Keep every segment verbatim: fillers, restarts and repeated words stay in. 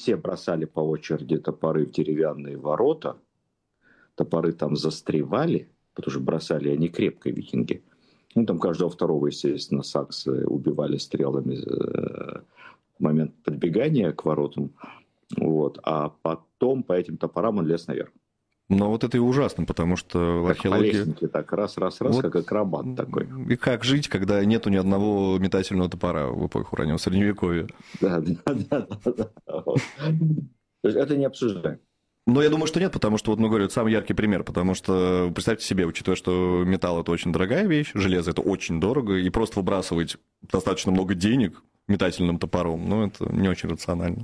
все бросали по очереди топоры в деревянные ворота, топоры там застревали, потому что бросали они крепко, викинги. Ну, там каждого второго, естественно, саксы убивали стрелами в момент подбегания к воротам. Вот. А потом по этим топорам он лез наверх. Но вот это и ужасно, потому что как археология... по лестнике, так раз-раз-раз, вот, как акробат такой. И как жить, когда нету ни одного метательного топора в эпоху раннего Средневековья? Да, да, да. да. То есть это не обсуждаем. Ну, я думаю, что нет, потому что, вот, ну, говорю, это самый яркий пример, потому что, представьте себе, учитывая, что металл – это очень дорогая вещь, железо – это очень дорого, и просто выбрасывать достаточно много денег метательным топором, ну, это не очень рационально.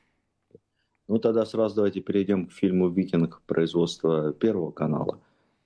Ну, тогда сразу давайте перейдем к фильму «Викинг» производства Первого канала.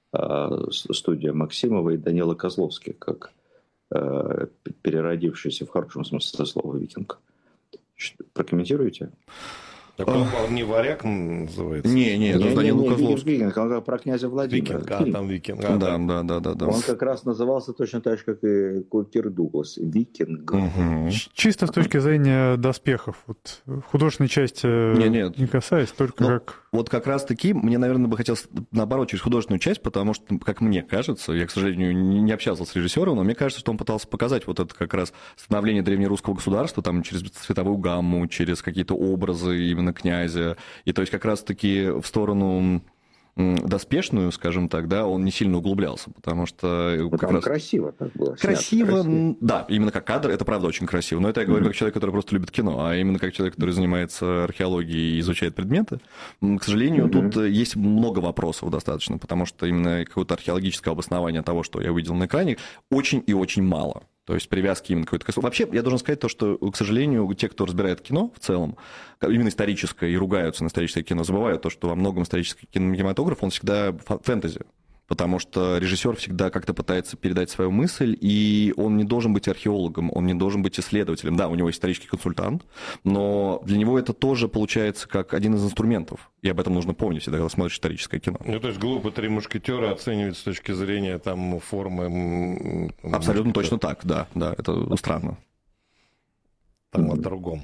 Студия Максимова и Данила Козловский, как переродившийся в хорошем смысле слова «Викинг». Прокомментируете? Так он, он не «Варяг» называется? Не, не, это Данила Козловский. Викинг, он как про князя Владимира. Викинг, а там Викинг. А, да, да, да, да, да. Он как раз назывался точно так же, как и Кирк Дуглас. Викинг. Угу. Чисто с точки зрения доспехов. Вот, художественной части не, нет. не касаясь, только ну, как... Вот как раз-таки мне, наверное, бы хотелось, наоборот, через художественную часть, потому что, как мне кажется, я, к сожалению, не общался с режиссером, но мне кажется, что он пытался показать вот это как раз становление древнерусского государства, там, через цветовую гамму, через какие-то образы именно князя. И то есть как раз-таки в сторону доспешную, скажем так, да, он не сильно углублялся, потому что... Ну, как там раз... красиво так было. Красиво, красиво, да, именно как кадр, это правда очень красиво. Но это я говорю mm-hmm. как человек, который просто любит кино, а именно как человек, который занимается археологией и изучает предметы. К сожалению, mm-hmm. тут есть много вопросов достаточно, потому что именно какое-то археологическое обоснование того, что я увидел на экране, очень и очень мало. То есть привязки именно какой-то... Вообще, я должен сказать то, что, к сожалению, те, кто разбирает кино в целом, именно историческое, и ругаются на историческое кино, забывают то, что во многом исторический кинематограф, он всегда фэнтези. Потому что режиссер всегда как-то пытается передать свою мысль, и он не должен быть археологом, он не должен быть исследователем. Да, у него есть исторический консультант, но для него это тоже получается как один из инструментов. И об этом нужно помнить всегда, когда смотришь историческое кино. Ну, то есть глупо «Три мушкетера» оценивать с точки зрения там, формы... Абсолютно мушкетера. Точно так, да, да, это странно. Там mm-hmm. о другом.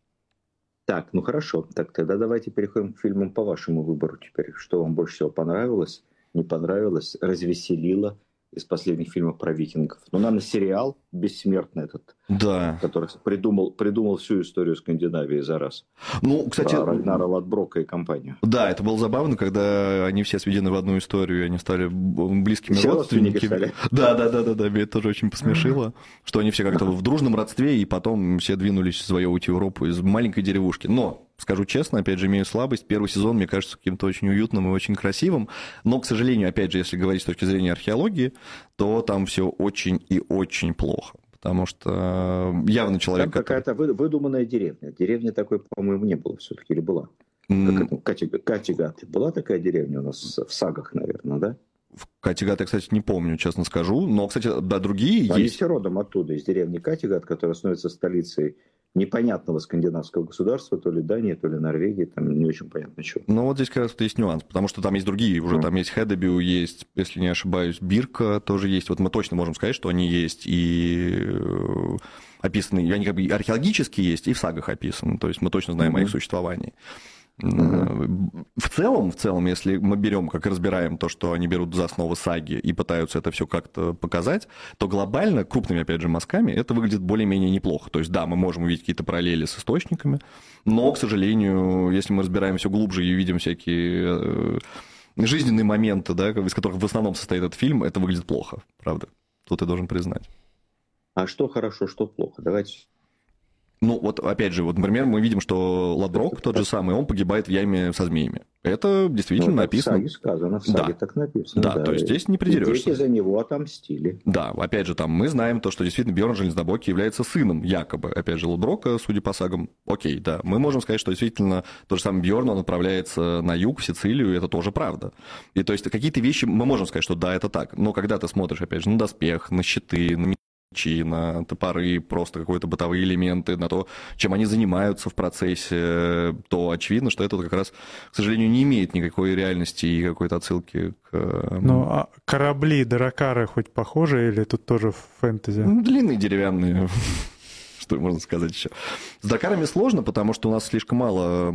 Так, ну хорошо, так тогда давайте переходим к фильмам по вашему выбору теперь. Что вам больше всего понравилось? Не понравилось, развеселило из последних фильмов про викингов. Ну, наверное, сериал «Бессмертный» этот, да. который придумал, придумал всю историю Скандинавии за раз. Ну, кстати... Про Рагнара Лодброка и компанию. Да, это было забавно, когда они все сведены в одну историю, и они стали близкими все родственниками. Стали. Да, да, да, да, да, меня это тоже очень посмешило, что они все как-то в дружном родстве, и потом все двинулись завоевывать Европу из маленькой деревушки. Но... Скажу честно, опять же, имею слабость. Первый сезон, мне кажется, каким-то очень уютным и очень красивым. Но, к сожалению, опять же, если говорить с точки зрения археологии, то там все очень и очень плохо. Потому что явно человек... Там какая-то который... выдуманная деревня. Деревни такой, по-моему, не было все-таки, или была? Mm. Катигат. Была такая деревня у нас в сагах, наверное, да? В Катигат я, кстати, не помню, честно скажу. Но, кстати, да, другие Они есть. все родом оттуда, из деревни Катигат, которая становится столицей непонятного скандинавского государства, то ли Дании, то ли Норвегии, там не очень понятно чего. Ну вот здесь как раз есть нюанс, потому что там есть другие уже, mm. там есть Хедебю, есть, если не ошибаюсь, Бирка тоже есть. Вот мы точно можем сказать, что они есть и описаны, они как бы археологически есть, и в сагах описаны, то есть мы точно знаем mm-hmm. о их существовании. Uh-huh. В целом, в целом, если мы берем, как разбираем то, что они берут за основу саги и пытаются это все как-то показать, то глобально, крупными, опять же, мазками, это выглядит более-менее неплохо. То есть, да, мы можем увидеть какие-то параллели с источниками, но, к сожалению, если мы разбираем все глубже и видим всякие жизненные моменты, да, из которых в основном состоит этот фильм, это выглядит плохо, правда. Тут я должен признать. А что хорошо, что плохо? Давайте... Ну, вот опять же, вот, например, мы видим, что Лодброк, тот же самый, он погибает в яме со змеями. Это действительно ну, написано. В саге сказано, в саге да. так написано. Да, да, то есть здесь не придерешься. И дети за него отомстили. Да, опять же, там мы знаем то, что действительно Бьорн Железнобокий является сыном, якобы, опять же, Лодброка, судя по сагам. Окей, да, мы можем сказать, что действительно тот же самый Бьорн, он отправляется на юг, в Сицилию, и это тоже правда. И то есть какие-то вещи мы можем сказать, что да, это так. Но когда ты смотришь, опять же, на доспех, на щиты, на на топоры, просто какие-то бытовые элементы, на то, чем они занимаются в процессе, то очевидно, что это как раз, к сожалению, не имеет никакой реальности и какой-то отсылки к... Ну, а корабли, дракары хоть похожи или тут тоже фэнтези? Ну, длинные, деревянные, что можно сказать еще. С дракарами сложно, потому что у нас слишком мало